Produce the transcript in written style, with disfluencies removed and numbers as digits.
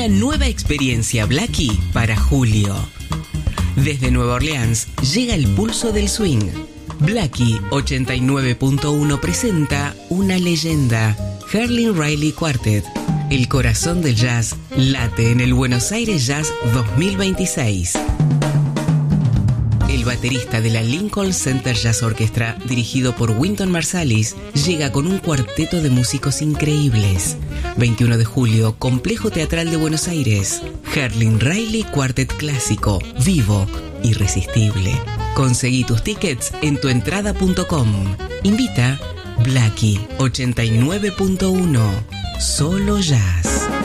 una nueva experiencia Blackie para julio. Desde Nueva Orleans llega el pulso del swing. Blackie 89.1 presenta una leyenda, Herlin Riley Quartet. El corazón del jazz late en el Buenos Aires Jazz 2026. El baterista de la Lincoln Center Jazz Orchestra, dirigido por Wynton Marsalis, llega con un cuarteto de músicos increíbles. 21 de julio, Complejo Teatral de Buenos Aires. Herlin Riley Quartet clásico, vivo, irresistible. Conseguí tus tickets en tuentrada.com. Invita Blackie 89.1. Solo jazz.